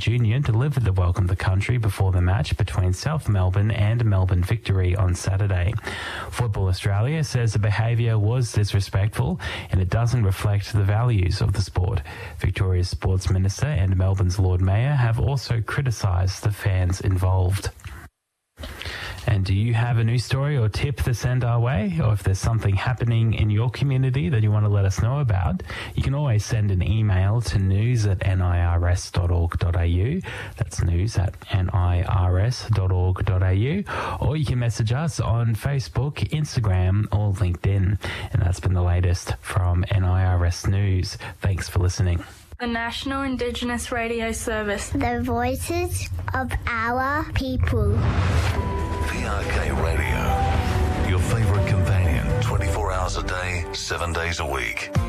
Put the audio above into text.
Jr. delivered the welcome to country before the match between South Melbourne and Melbourne Victory on Saturday. Football Australia says the behaviour was disrespectful and it doesn't reflect the values of the sport. Victoria's Sports Minister and Melbourne's Lord Mayor have also criticised the fans involved. And do you have a news story or tip to send our way? Or if there's something happening in your community that you want to let us know about, you can always send an email to news@nirs.org.au. That's news@nirs.org.au. Or you can message us on Facebook, Instagram or LinkedIn. And that's been the latest from NIRS News. Thanks for listening. The National Indigenous Radio Service. The voices of our people. PRK Radio, your favourite companion, 24 hours a day, 7 days a week.